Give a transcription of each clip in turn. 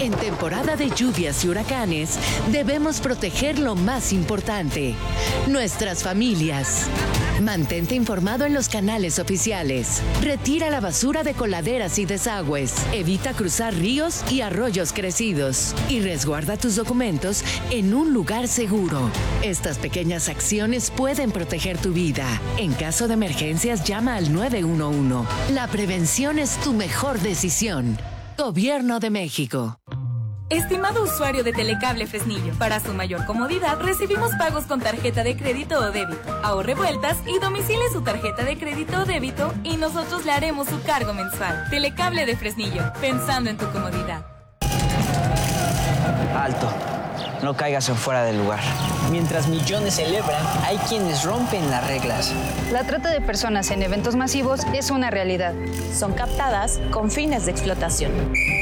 En temporada de lluvias y huracanes, debemos proteger lo más importante, nuestras familias. Mantente informado en los canales oficiales. Retira la basura de coladeras y desagües. Evita cruzar ríos y arroyos crecidos. Y resguarda tus documentos en un lugar seguro. Estas pequeñas acciones pueden proteger tu vida. En caso de emergencias, llama al 911. La prevención es tu mejor decisión. Gobierno de México. Estimado usuario de Telecable Fresnillo, para su mayor comodidad recibimos pagos con tarjeta de crédito o débito. Ahorre vueltas y domicile su tarjeta de crédito o débito y nosotros le haremos su cargo mensual. Telecable de Fresnillo, pensando en tu comodidad. Alto, no caigas en fuera del lugar. Mientras millones celebran, hay quienes rompen las reglas. La trata de personas en eventos masivos es una realidad. Son captadas con fines de explotación.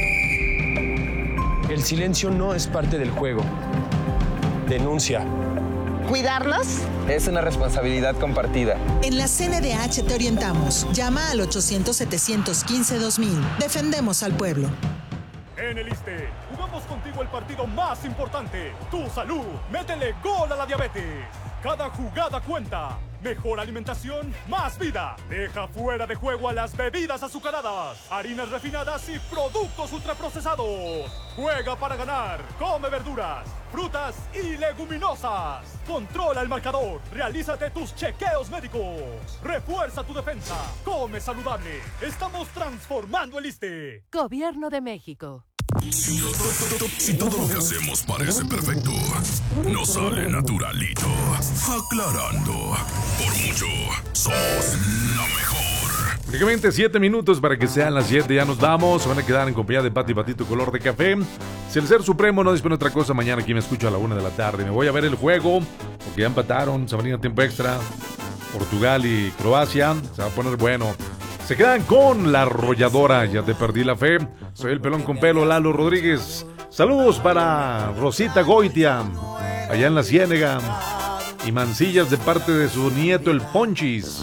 El silencio no es parte del juego. Denuncia. ¿Cuidarnos? Es una responsabilidad compartida. En la CNDH te orientamos. Llama al 800-715-2000. Defendemos al pueblo. En el ISSSTE, jugamos contigo el partido más importante. Tu salud. Métele gol a la diabetes. Cada jugada cuenta. Mejor alimentación, más vida. Deja fuera de juego a las bebidas azucaradas, harinas refinadas y productos ultraprocesados. Juega para ganar. Come verduras, frutas y leguminosas. Controla el marcador. Realízate tus chequeos médicos. Refuerza tu defensa. Come saludable. Estamos transformando el ISSSTE. Gobierno de México. Si todo lo que hacemos parece perfecto, nos sale naturalito. Aclarando, por mucho, somos la mejor. Únicamente 7 minutos para que sean las 7. Ya nos vamos. Se van a quedar en compañía de Pati Patito Color de Café. Si el Ser Supremo no dispone otra cosa, mañana aquí me escucho a la 1 de la tarde. Me voy a ver el juego porque ya empataron. Se van a ir a tiempo extra. Portugal y Croacia. Se va a poner bueno. Se quedan con la arrolladora. Ya te perdí la fe. Soy el pelón con pelo, Lalo Rodríguez. Saludos para Rosita Goitia, allá en la Ciénega. Y mancillas de parte de su nieto, el Ponchis.